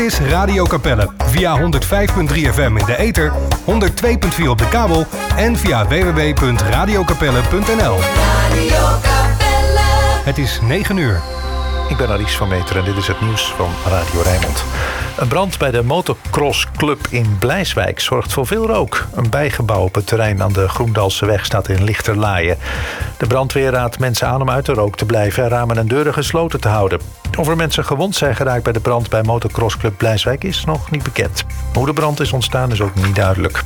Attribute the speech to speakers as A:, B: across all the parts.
A: is Radio Capelle. Via 105.3 FM in de ether, 102.4 op de kabel en via www.radiocapelle.nl.
B: Radio Capelle.
A: Het is 9 uur.
C: Ik ben Aries van Meter en dit is het nieuws van Radio Rijnmond. Een brand bij de motocrossclub in Blijswijk zorgt voor veel rook. Een bijgebouw op het terrein aan de Groendalseweg staat in lichterlaaien. De brandweer raadt mensen aan om uit de rook te blijven en ramen en deuren gesloten te houden. Of er mensen gewond zijn geraakt bij de brand bij motocrossclub Blijswijk is nog niet bekend. Hoe de brand is ontstaan is ook niet duidelijk.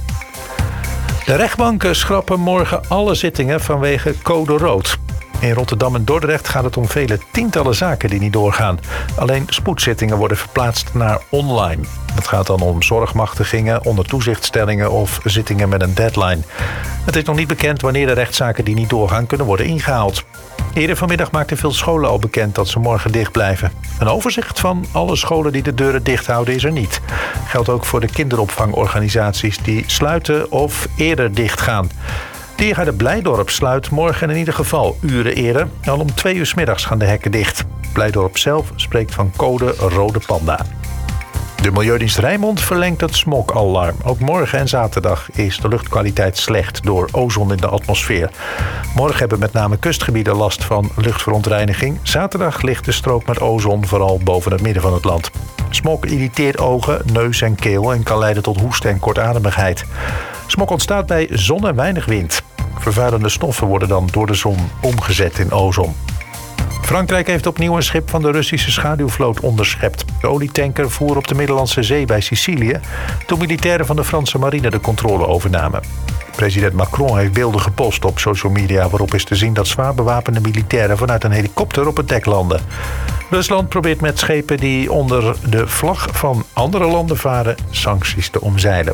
C: De rechtbanken schrappen morgen alle zittingen vanwege code rood. In Rotterdam en Dordrecht gaat het om vele tientallen zaken die niet doorgaan. Alleen spoedzittingen worden verplaatst naar online. Het gaat dan om zorgmachtigingen, onder toezichtstellingen of zittingen met een deadline. Het is nog niet bekend wanneer de rechtszaken die niet doorgaan kunnen worden ingehaald. Eerder vanmiddag maakten veel scholen al bekend dat ze morgen dicht blijven. Een overzicht van alle scholen die de deuren dicht houden is er niet. Geldt ook voor de kinderopvangorganisaties die sluiten of eerder dicht gaan. Diergaarde Blijdorp sluit morgen in ieder geval uren eerder. Al om 2 uur 's middags gaan de hekken dicht. Blijdorp zelf spreekt van code rode panda. De Milieudienst Rijnmond verlengt het smogalarm. Ook morgen en zaterdag is de luchtkwaliteit slecht door ozon in de atmosfeer. Morgen hebben met name kustgebieden last van luchtverontreiniging. Zaterdag ligt de strook met ozon vooral boven het midden van het land. Smog irriteert ogen, neus en keel en kan leiden tot hoesten en kortademigheid. Smog ontstaat bij zon en weinig wind. Vervuilende stoffen worden dan door de zon omgezet in ozon. Frankrijk heeft opnieuw een schip van de Russische schaduwvloot onderschept. De olietanker voer op de Middellandse Zee bij Sicilië toen militairen van de Franse marine de controle overnamen. President Macron heeft beelden gepost op social media waarop is te zien dat zwaar bewapende militairen vanuit een helikopter op het dek landen. Rusland probeert met schepen die onder de vlag van andere landen varen sancties te omzeilen.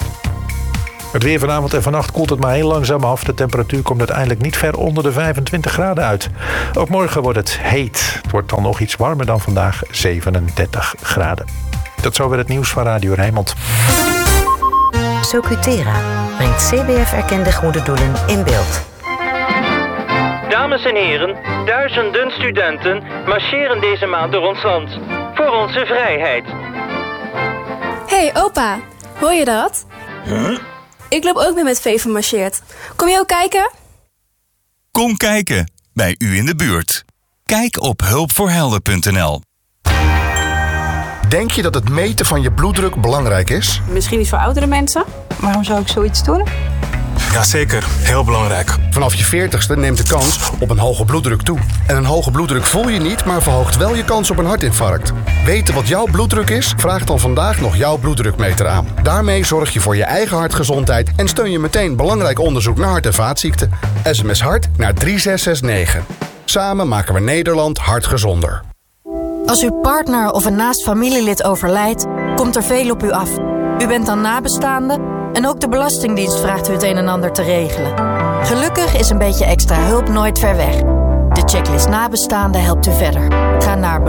C: Het weer vanavond en vannacht koelt het maar heel langzaam af. De temperatuur komt uiteindelijk niet ver onder de 25 graden uit. Ook morgen wordt het heet. Het wordt dan nog iets warmer dan vandaag, 37 graden. Tot zover het nieuws van Radio Rijnmond.
D: Socutera brengt CBF-erkende goede doelen in beeld.
E: Dames en heren, duizenden studenten marcheren deze maand door ons land. Voor onze vrijheid.
F: Hey opa, hoor je dat?
G: Huh?
F: Ik loop ook mee met Vee van Marcheert. Kom je ook kijken?
G: Kom kijken, bij u in de buurt. Kijk op hulpvoorhelden.nl.
H: Denk je dat het meten van je bloeddruk belangrijk is?
I: Misschien niet voor oudere mensen. Waarom zou ik zoiets doen?
J: Jazeker, heel belangrijk.
H: Vanaf je 40ste neemt de kans op een hoge bloeddruk toe. En een hoge bloeddruk voel je niet, maar verhoogt wel je kans op een hartinfarct. Weten wat jouw bloeddruk is? Vraag dan vandaag nog jouw bloeddrukmeter aan. Daarmee zorg je voor je eigen hartgezondheid en steun je meteen belangrijk onderzoek naar hart- en vaatziekten. SMS hart naar 3669. Samen maken we Nederland hartgezonder.
K: Als uw partner of een naast familielid overlijdt, komt er veel op u af. U bent dan nabestaande en ook de Belastingdienst vraagt u het een en ander te regelen. Gelukkig is een beetje extra hulp nooit ver weg. De checklist nabestaande helpt u verder. Ga naar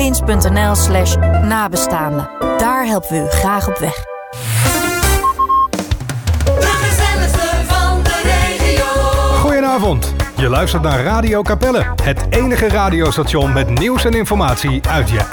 K: belastingdienst.nl/nabestaande. Daar helpen we u graag op weg.
B: De gezelligste van de regio.
A: Goedenavond. Je luistert naar Radio Capelle. Het enige radiostation met nieuws en informatie uit je